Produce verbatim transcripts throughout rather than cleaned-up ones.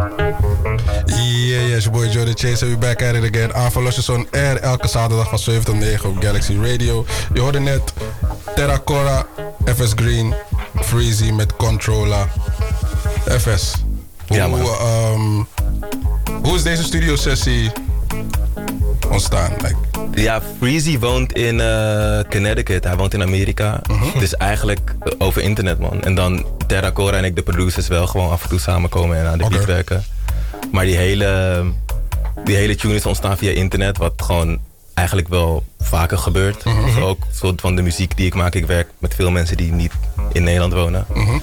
Yeah, yes, your boy Jordan Chase. We back at it again. Aanvalosjes on air elke zaterdag van zeven tot negen op Galaxy Radio. Je hoorde net Terracora, F S Green, Freezy met Controller. F S, hoe, ja, um, hoe is deze studio sessie ontstaan? Like? Ja, Freezy woont in uh, Connecticut. Hij woont in Amerika. Uh-huh. Het is eigenlijk over internet, man. En dan Terracora en ik, de producers, wel gewoon af en toe samenkomen en aan de okay. beat werken. Maar die hele, die hele tune is ontstaan via internet, wat gewoon eigenlijk wel vaker gebeurt. Uh-huh. Dus ook soort van de muziek die ik maak. Ik werk met veel mensen die niet in Nederland wonen. Uh-huh.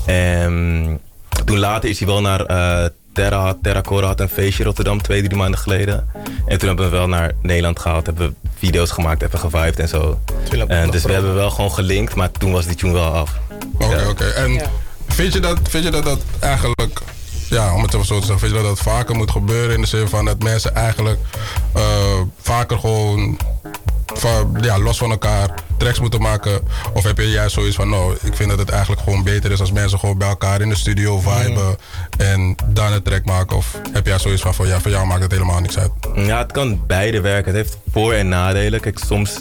En toen later is hij wel naar uh, Terra, Terracora had een feestje in Rotterdam twee, drie maanden geleden. En toen hebben we wel naar Nederland gehaald, hebben we video's gemaakt, hebben gevibed en zo. En dus we hebben wel gewoon gelinkt, maar toen was die tune wel af. Oké, okay, ja. oké. Okay. En ja. vind je dat, vind je dat dat eigenlijk, ja, om het zo te zeggen, vind je dat dat vaker moet gebeuren in de zin van dat mensen eigenlijk uh, vaker gewoon van, ja, los van elkaar tracks moeten maken? Of heb je juist zoiets van, nou, ik vind dat het eigenlijk gewoon beter is als mensen gewoon bij elkaar in de studio viben mm. en dan een track maken? Of heb jij zoiets van, van ja, voor jou maakt het helemaal niks uit? Ja, het kan beide werken. Het heeft voor- en nadelen. Kijk, soms,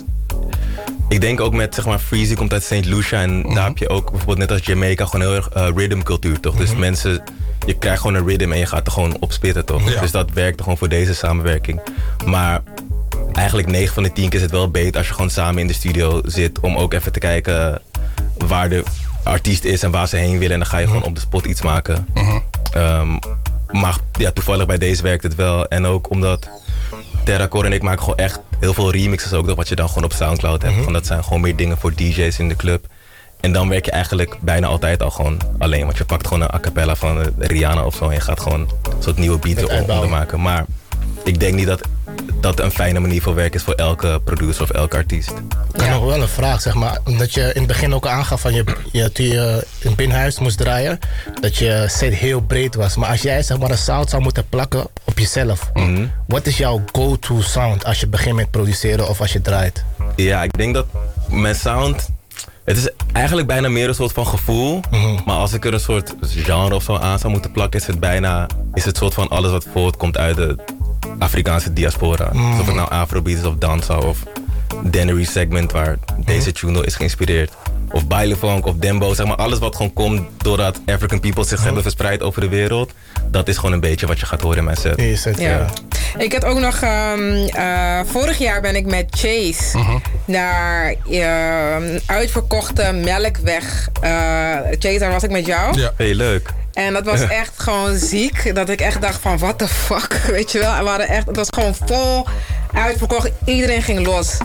ik denk ook met, zeg maar, Freezy komt uit Saint Lucia en mm-hmm. daar heb je ook bijvoorbeeld net als Jamaica gewoon heel erg uh, rhythm cultuur, toch? Mm-hmm. Dus mensen, je krijgt gewoon een rhythm en je gaat er gewoon op spitten, toch? Ja. Dus dat werkt gewoon voor deze samenwerking. Maar eigenlijk negen van de tien keer is het wel beter als je gewoon samen in de studio zit om ook even te kijken waar de artiest is en waar ze heen willen. En dan ga je mm-hmm. gewoon op de spot iets maken. Mm-hmm. Um, maar ja, toevallig bij deze werkt het wel. En ook omdat Terracora en ik maken gewoon echt heel veel remixes ook, wat je dan gewoon op Soundcloud hebt. Mm-hmm. Want dat zijn gewoon meer dingen voor D J's in de club. En dan werk je eigenlijk bijna altijd al gewoon alleen. Want je pakt gewoon een a cappella van Rihanna of zo en je gaat gewoon een soort nieuwe beat eronder maken. Maar ik denk niet dat dat een fijne manier voor werken is voor elke producer of elke artiest. Ik heb nog wel een vraag, zeg maar. Omdat je in het begin ook aangaf van je, je, toen je in Binnenhuis moest draaien, dat je set heel breed was. Maar als jij, zeg maar, een sound zou moeten plakken op jezelf, mm-hmm. wat is jouw go-to sound als je begint met produceren of als je draait? Ja, ik denk dat mijn sound, het is eigenlijk bijna meer een soort van gevoel. Mm-hmm. Maar als ik er een soort genre of zo aan zou moeten plakken, is het bijna, is het soort van alles wat voortkomt uit de Afrikaanse diaspora. Mm. Of het nou Afrobeat is of dancehall of Dannery segment waar mm. deze tune is geïnspireerd. Of bailefunk of dembo, zeg maar alles wat gewoon komt doordat African people zich mm. hebben verspreid over de wereld. Dat is gewoon een beetje wat je gaat horen in mijn set. Yes, het, ja. Ja. Ik had ook nog, um, uh, vorig jaar ben ik met Chase uh-huh. naar uh, uitverkochte Melkweg. Uh, Chase, daar was ik met jou. Ja. Hey, leuk. En dat was echt gewoon ziek. Dat ik echt dacht van, what the fuck, weet je wel. En we hadden echt, het was gewoon vol uitverkocht. Iedereen ging los.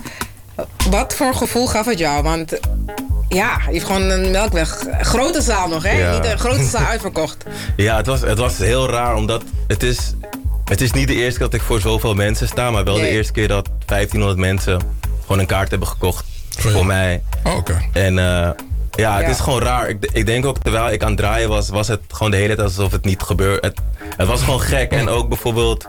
Wat voor gevoel gaf het jou? Want ja, je hebt gewoon een Melkweg. Grote zaal nog, hè? Ja. Niet een grote zaal uitverkocht. Ja, het was, het was heel raar, omdat het is, het is niet de eerste keer dat ik voor zoveel mensen sta. Maar wel nee. de eerste keer dat vijftienhonderd mensen gewoon een kaart hebben gekocht voor, voor mij. Oh, oké. Okay. En uh, ja, het ja. is gewoon raar. Ik, ik denk ook, terwijl ik aan het draaien was, was het gewoon de hele tijd alsof het niet gebeurde. Het, het was gewoon gek. En ook bijvoorbeeld,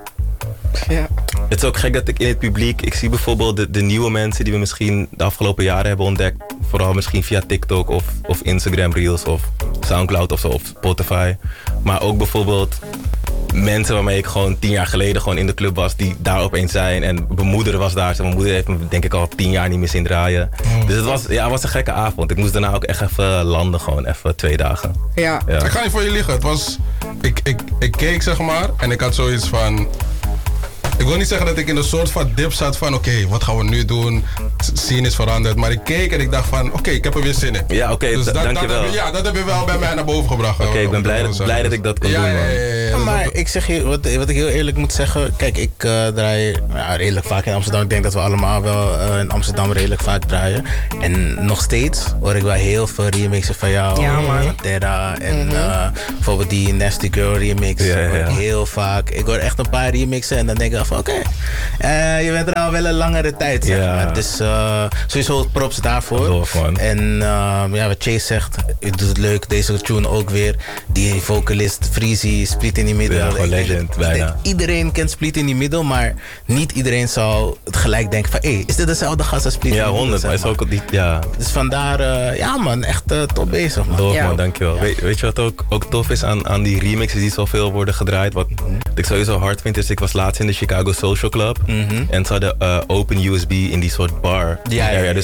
ja. het is ook gek dat ik in het publiek, ik zie bijvoorbeeld de, de nieuwe mensen die we misschien de afgelopen jaren hebben ontdekt. Vooral misschien via TikTok of, of Instagram Reels of Soundcloud of zo, of Spotify. Maar ook bijvoorbeeld mensen waarmee ik gewoon tien jaar geleden gewoon in de club was, die daar opeens zijn. En mijn moeder was daar. Mijn moeder heeft me denk ik al tien jaar niet meer zien draaien. Mm. Dus het was, ja, het was een gekke avond. Ik moest daarna ook echt even landen, gewoon even twee dagen. Ja. Ja. Ik ga niet voor je liegen. Het was, ik, ik, ik keek zeg maar en ik had zoiets van, ik wil niet zeggen dat ik in een soort van dip zat van oké, okay, wat gaan we nu doen? Scene is veranderd. Maar ik keek en ik dacht van oké, okay, ik heb er weer zin in. Ja, oké, okay, dus d- dankjewel. Ja, dat heb je wel bij mij naar boven gebracht. Oké, okay, ik ben blij, dat, blij dat ik dat kon ja, doen, man. Ja, ja, ja, ja. Maar ik zeg je, wat, wat ik heel eerlijk moet zeggen, kijk, ik uh, draai ja, redelijk vaak in Amsterdam. Ik denk dat we allemaal wel uh, in Amsterdam redelijk vaak draaien. En nog steeds hoor ik wel heel veel remixen van jou, ja, man. Terra en mm-hmm. uh, bijvoorbeeld die Nasty Girl remix. Ja, ja, ja. Heel vaak. Ik hoor echt een paar remixen en dan denk ik van oké, okay, uh, je bent er al wel een langere tijd, zeg ja. maar. Dus uh, sowieso props daarvoor. Doof, en uh, ja, wat Chase zegt, je doet het leuk. Deze tune ook weer. Die vocalist Freezy split in in the Middle. Ja, gewoon Ik denk- legend, ik bijna. denk, iedereen kent Split in the Middle, maar niet iedereen zou het gelijk denken van... hé, hey, is dit dezelfde gast als Split in Ja, the Middle? honderd. Maar zeg is ook niet... Ja, Dus vandaar, eh, ja man, echt eh, top bezig man. tof Ja. man, dankjewel. Weet, weet je wat ook, ook tof is aan, aan die remixes die zoveel worden gedraaid? Wat ik sowieso hard vind is, ik was laatst in de Chicago Social Club. En ze hadden eh, open U S B in die soort bar. Ja, ja, ja. area. Dus